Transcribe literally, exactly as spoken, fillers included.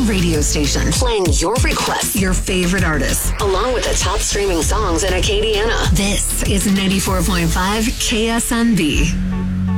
own radio station, playing your requests, your favorite artists, along with the top streaming songs in Acadiana. This is ninety-four point five K S N B.